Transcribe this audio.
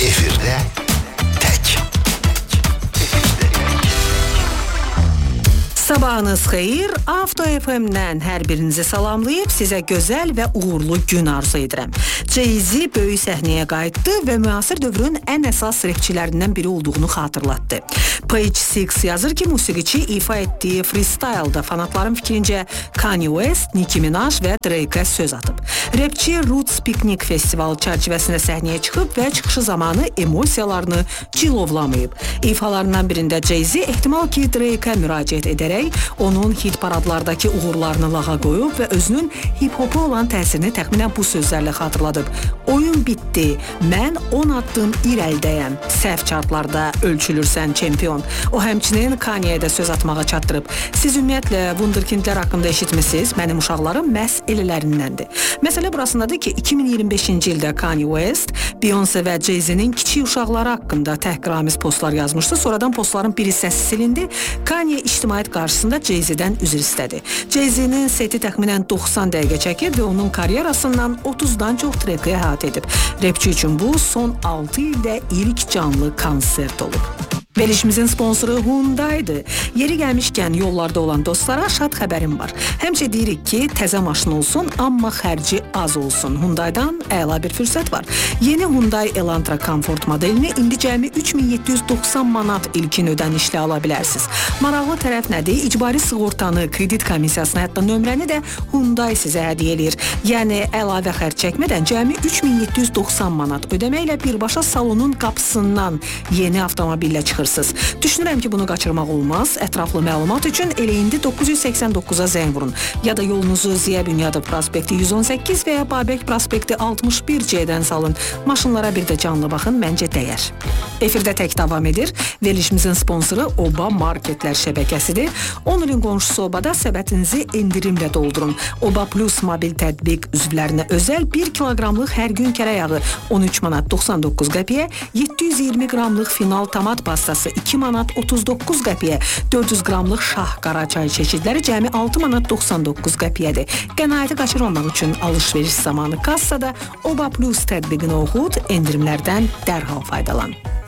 Efirdə tək. Sabahınız xeyir, Avto FM-dən hər birinizi salamlayıb sizə gözəl və uğurlu gün arzu edirəm. Jay-Z böyük səhnəyə qayıtdı və müasir dövrün ən əsas rapçilərindən biri olduğunu xatırlatdı. Page Six yazır ki, musiqiçi ifa etdiyi freestyle-da fanatların fikrincə Kanye West, Nicki Minaj və Drake-ə söz atıb. Rapçi Roots Picnic Festival çərçivəsində səhnəyə çıxıb və çıxışı zamanı emosiyalarını cilovlamayıb. İfalarından birində Jay-Z ehtimal ki, Drake-ə müraciət edərək onun hit paradlardakı uğurlarını lağa qoyub və özünün hip-hopa olan təsirini təxminən bu sözlərlə xatırladıb. Oyun bitdi, mən 10 addım irəlidəyəm, səhv çartlarda ölçülürsən çempion. O həmçinin Kanye'yə də söz atmağa çatdırıb. Siz ümumiyyətlə Wunderkindlər haqqında eşitmisiniz, mənim uşaqlarım məhz elələrindəndir. Məsələ burasındadır ki, 2025-ci ildə Kanye West, Beyoncé və Jay-Z'nin kiçik uşaqları haqqında təhqiramiz postlar yazmışdı. Sonradan postların bir hissəsi silindi. Kanye ictimaiyyət qarşısında Jay-Z'dən üzr istədi. Jay-Z'nin seti təxminən 90 dəqiqə çəkib və onun karyerasından 30-dan çox treki əhatə edib. Rapçi üçün bu son 6 ildə ilk canlı konsert olub. Verilişimizin sponsoru Hyundai'dir. Yeri gəlmişkən yollarda olan dostlara şad xəbərim var. Həmçə deyirik ki, təzə maşın olsun, amma xərci az olsun. Hyundai'dan əla bir fürsət var. Yeni Hyundai Elantra Comfort modelini indi cəmi 3790 manat ilkin ödənişlə ala bilərsiniz. Maraqlı tərəf nədir? İcbari sığortanı, kredit komissiyasını, hətta nömrəni də Hyundai sizə hədiyyə edir. Yəni əlavə xərc çəkmədən cəmi 3790 manat ödəməklə birbaşa salonun qapısından yeni avtomobillə çıxır. Düşünürəm ki, bunu qaçırmaq olmaz. Ətraflı məlumat üçün elə indi 989-a zəng vurun. Ya da yolunuzu Ziya Bünyadov prospekti 118 və ya Babək prospekti 61C-dən salın. Maşınlara bir də canlı baxın, məncə dəyər. Efirdə tək davam edir. Verilişimizin sponsoru Oba Marketlər şəbəkəsidir. 10 ilin qonşusu Obada səbətinizi endirimlə doldurun. Oba Plus mobil tətbiq üzvlərinə özəl 1 kiloqramlıq hər gün kərə yağı 13 manat 99 qəpiyə, 720 qramlıq final tomat pastası 2 manat 39 qəpiyə, 400 qramlıq şah qara çay çeşidləri cəmi 6 manat 99 qəpiyədir. Qənaəti qaçırmamaq üçün alış-veriş zamanı kassada Oba Plus tətbiqini oxud, endirimlərdən dərhal faydalan.